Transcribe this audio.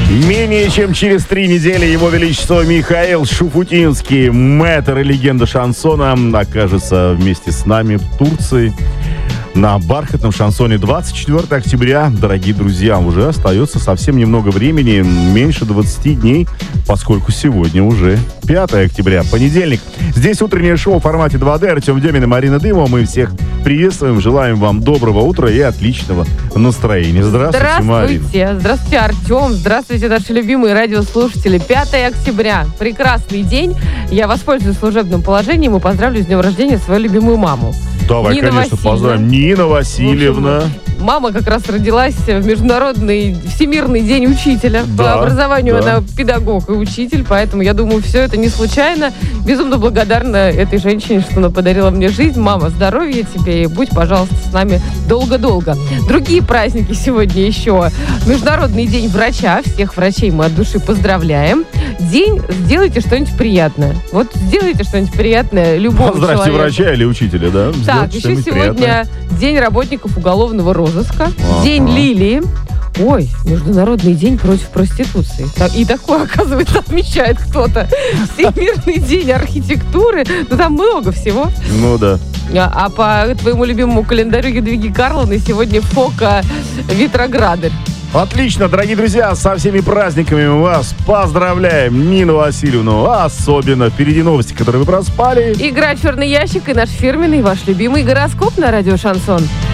Менее чем через 3 недели Его Величество Михаил Шуфутинский, мэтр и легенда шансона, окажется вместе с нами в Турции на бархатном шансоне. 24 октября, дорогие друзья, уже остается совсем немного времени, меньше 20 дней, поскольку сегодня уже 5 октября, понедельник. Здесь утреннее шоу в формате 2D. Артем Демин и Марина Дымова. Мы всех приветствуем, желаем вам доброго утра и отличного настроения. Здравствуйте, Марина. Здравствуйте, Артем. Здравствуйте, наши любимые радиослушатели. 5 октября. Прекрасный день. Я воспользуюсь служебным положением и поздравлю с днем рождения свою любимую маму. Давай, Нина конечно, Васильевна. поздравим. Нина Васильевна. Мама как раз родилась в Международный Всемирный день учителя. Да, По образованию да. она педагог и учитель, поэтому я думаю, все это не случайно. Безумно благодарна этой женщине, что она подарила мне жизнь. Мама, здоровья тебе и будь, пожалуйста, с нами долго-долго. Другие праздники сегодня еще. Международный день врача. Всех врачей мы от души поздравляем. День «Сделайте что-нибудь приятное». Вот сделайте что-нибудь приятное любому Поздравьте человеку. врача или учителя, да? Так, Сделайте еще что-нибудь сегодня приятное. День работников уголовного розыска, Ага. День лилии. Ой, Международный день против проституции. И такое, оказывается, отмечает кто-то. Всемирный день архитектуры. Ну, там много всего. Ну да. А по твоему любимому календарю Ядвиги Карловны сегодня Фока Витроградель. Отлично, дорогие друзья, со всеми праздниками мы вас поздравляем. Нину Васильевну особенно. Впереди новости, которые вы проспали. Игра «Черный ящик» и наш фирменный, ваш любимый гороскоп на радио «Шансон».